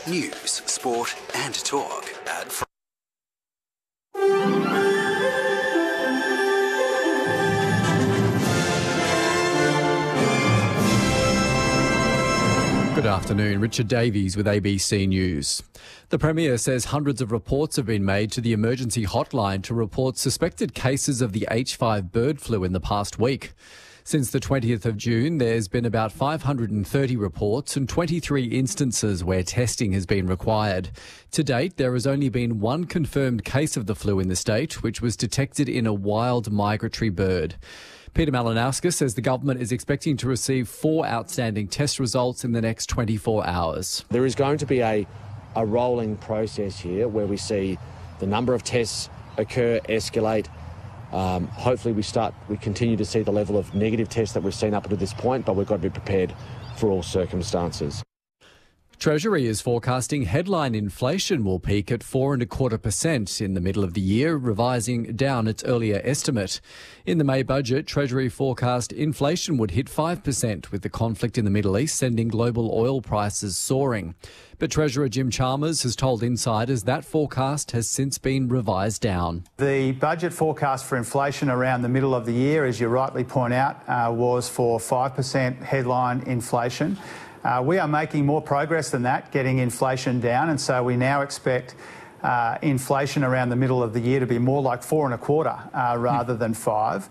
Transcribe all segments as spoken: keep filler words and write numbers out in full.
News, sport and talk. Ad-free. Good afternoon, Richard Davies with A B C News. The Premier says hundreds of reports have been made to the emergency hotline to report suspected cases of the H five bird flu in the past week. Since the twentieth of June, there's been about five hundred thirty reports and twenty-three instances where testing has been required. To date, there has only been one confirmed case of the flu in the state, which was detected in a wild migratory bird. Peter Malinauskas says the government is expecting to receive four outstanding test results in the next twenty-four hours. There is going to be a, a rolling process here where we see the number of tests occur, escalate. Um, hopefully we start, we continue to see the level of negative tests that we've seen up to this point, but we've got to be prepared for all circumstances. Treasury is forecasting headline inflation will peak at four and a quarter percent in the middle of the year, revising down its earlier estimate. In the May budget, Treasury forecast inflation would hit five percent with the conflict in the Middle East sending global oil prices soaring. But Treasurer Jim Chalmers has told insiders that forecast has since been revised down. The budget forecast for inflation around the middle of the year, as you rightly point out, uh, was for five percent headline inflation. Uh, we are making more progress than that, getting inflation down, and so we now expect uh, inflation around the middle of the year to be more like four and a quarter uh, rather than five.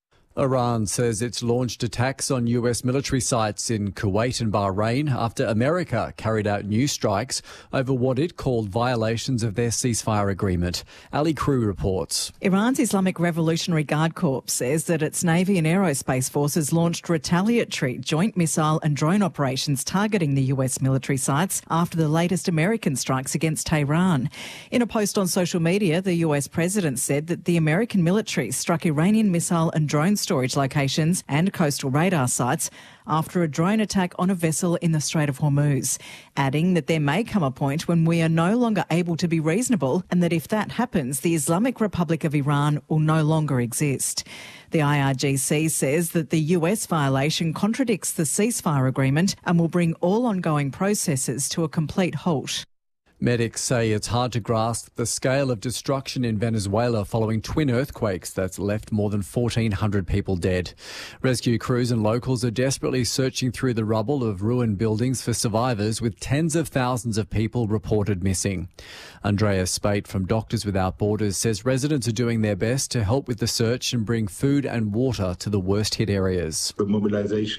Iran says it's launched attacks on U S military sites in Kuwait and Bahrain after America carried out new strikes over what it called violations of their ceasefire agreement. Ali Crew reports. Iran's Islamic Revolutionary Guard Corps says that its Navy and aerospace forces launched retaliatory joint missile and drone operations targeting the U S military sites after the latest American strikes against Tehran. In a post on social media, the U S president said that the American military struck Iranian missile and drone storage locations and coastal radar sites after a drone attack on a vessel in the Strait of Hormuz, adding that there may come a point when we are no longer able to be reasonable and that if that happens, the Islamic Republic of Iran will no longer exist. The I R G C says that the U S violation contradicts the ceasefire agreement and will bring all ongoing processes to a complete halt. Medics say it's hard to grasp the scale of destruction in Venezuela following twin earthquakes that's left more than fourteen hundred people dead. Rescue crews and locals are desperately searching through the rubble of ruined buildings for survivors, with tens of thousands of people reported missing. Andrea Spate from Doctors Without Borders says residents are doing their best to help with the search and bring food and water to the worst hit areas. The mobilisation